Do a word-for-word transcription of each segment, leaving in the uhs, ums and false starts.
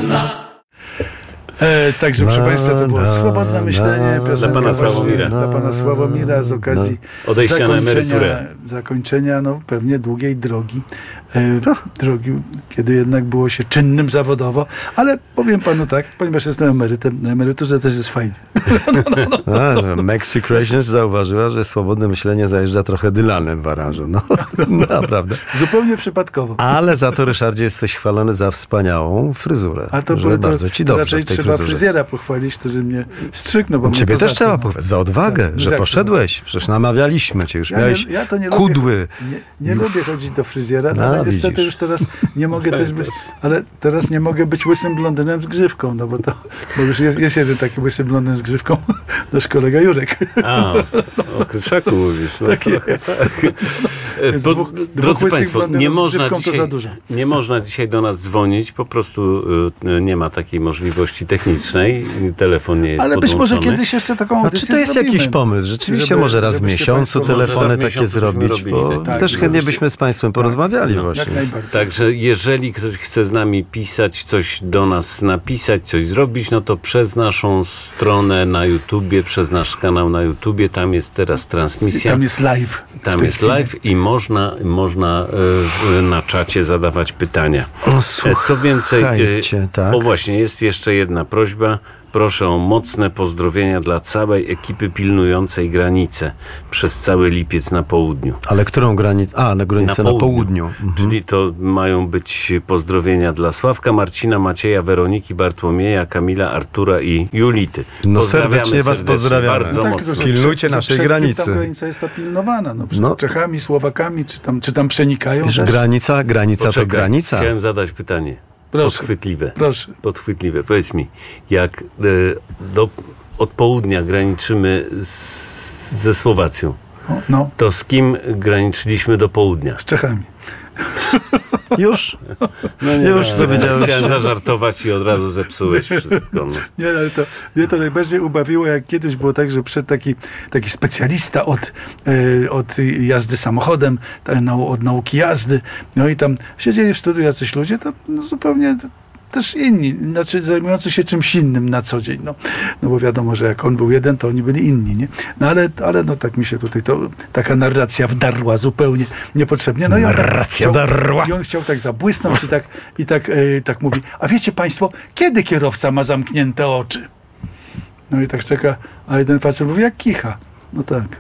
E, także proszę Państwa, to było swobodne myślenie, piosenka dla pana właśnie Sławomira. dla pana Sławomira z okazji odejścia na zakończenia, emeryturę. zakończenia no, pewnie długiej drogi, e, drogi, kiedy jednak było się czynnym zawodowo, ale powiem panu tak, ponieważ jestem emerytem, na emeryturze też jest fajnie. No, no, no. Maxi Creations zauważyła, że swobodne myślenie zajeżdża trochę Dylanem w aranżu. No, naprawdę. Zupełnie przypadkowo. Ale za to, Ryszardzie, jesteś chwalony za wspaniałą fryzurę. Ale to, że było, to, bardzo ci to dobrze raczej w tej trzeba fryzurze. fryzjera pochwalić, który mnie strzyknął. Bo Ciebie mnie też to trzeba zaczyna. pochwalić za odwagę, Za- że za- poszedłeś. Przecież namawialiśmy cię, już Ja miałeś nie, ja to nie kudły. Lubię, nie nie lubię chodzić do fryzjera, no, No, ale niestety widzisz. już teraz nie mogę też być, ale teraz nie mogę być łysym blondynem z grzywką, no bo to, bo już jest, jest jeden taki łysy blondyn z grzywką, nasz kolega Jurek. A, o Kryszaku mówisz. No, Tak trochę jest. tak. Jest Bo, dwóch- dwóch drodzy łysych Państwo, blondynów nie z można, grzywką to dzisiaj, za dużo. nie można dzisiaj do nas dzwonić, po prostu y, nie ma takiej możliwości technicznej, telefon nie jest Ale być może podłączony. kiedyś jeszcze taką No, audycję czy to jest zrobimy. jakiś pomysł? Rzeczywiście Żeby- może raz w żebyście miesiącu państwo- telefony może raz w takie miesiącu zrobić, byśmy bo robili, tak. też Tak, chętnie żebyście- byśmy z Państwem porozmawiali No, właśnie. Jak najbardziej. Także jeżeli ktoś chce z nami pisać, coś do nas napisać, coś zrobić, no to przez naszą stronę na YouTubie, przez nasz kanał na YouTubie, tam jest teraz transmisja. Tam jest live. w Tam tej jest chwili. live i można, można e, na czacie zadawać pytania. O, E, Co więcej, e, słuchajcie, tak. o właśnie, jest jeszcze jedna prośba. Proszę o mocne pozdrowienia dla całej ekipy pilnującej granicę przez cały lipiec na południu. Ale którą granicę? A, na granicę na południu. Mhm. Czyli to mają być pozdrowienia dla Sławka, Marcina, Macieja, Weroniki, Bartłomieja, Kamila, Artura i Julity. No Pozdrawiamy serdecznie was pozdrawiamy. Bardzo No tak, mocno. tylko, że Pilnujcie prze- naszej przed kim granicy. Tam granica jest ta pilnowana. No, przed No. Czechami, Słowakami, czy tam, czy tam przenikają Wiesz, też? granica, granica Poczekaj, to granica. Chciałem zadać pytanie. Proszę. Podchwytliwe. Proszę. Podchwytliwe. Powiedz mi, jak e, do, od południa graniczymy z, ze Słowacją, No, no, to z kim graniczyliśmy do południa? z Czechami. Już? No nie, już to wiedziałeś. Chciałem zażartować i od razu zepsułeś wszystko. No. Nie, ale to, mnie to najbardziej ubawiło, jak kiedyś było tak, że przed taki, taki specjalista od, e, od jazdy samochodem, ta, nau, od nauki jazdy, no i tam siedzieli w studiu jacyś ludzie, tam no, zupełnie też inni, znaczy zajmujący się czymś innym na co dzień, no, no bo wiadomo, że jak on był jeden, to oni byli inni, nie? No ale, ale no tak mi się tutaj to, taka narracja wdarła zupełnie niepotrzebnie. No i on tak Narracja chciał- wdarła. I on chciał tak zabłysnąć i tak, i tak, e, tak mówi, a wiecie Państwo, kiedy kierowca ma zamknięte oczy? No i tak czeka, a jeden facet mówi, jak kicha. No tak.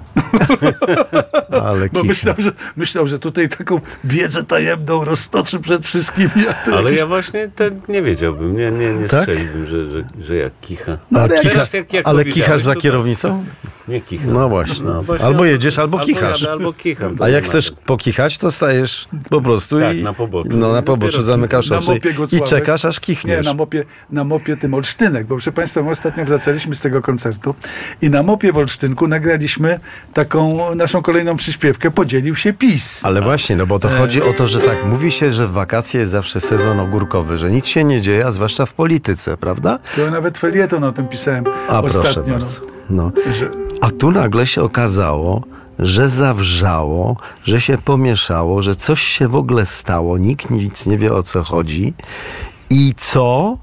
Ale Bo kicha. myślał, że, myślał, że tutaj taką wiedzę tajemną roztoczy przed wszystkimi. A to Ale jakiś... ja właśnie ten nie wiedziałbym, nie, nie, nie Tak? strzeliłbym, że, że, że jak kicha. A ale kicha, teraz jak- jak ale powiedziałeś, kichasz za to- kierownicą? Nie kicha. No właśnie. No właśnie, Albo no, jedziesz, albo albo kichasz. jadę, albo kicham. To A jak nie chcesz ma. pokichać, to stajesz po prostu Tak, i na poboczu. No, na I poboczu dopiero zamykasz Na oczy mopie i Gocławek. czekasz, aż Nie, kichniesz. na mopie, na mopie tym Olsztynek, bo proszę Państwa, my ostatnio wracaliśmy z tego koncertu i na mopie w Olsztynku nagraliśmy taką naszą kolejną przyśpiewkę Podzielił się PiS. Ale właśnie, no bo to chodzi o to, że tak, mówi się, że w wakacje jest zawsze sezon ogórkowy, że nic się nie dzieje, a zwłaszcza w polityce, prawda? To nawet felieton o tym pisałem A proszę ostatnio. bardzo. No. No, że, A tu nagle się okazało, że zawrzało, że się pomieszało, że coś się w ogóle stało, nikt nic nie wie, o co chodzi i co?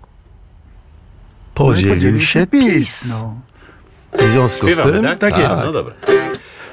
no i Podzielił się PiS. No. W związku z Śpiewamy, tym... tak? Tak jest. No dobra.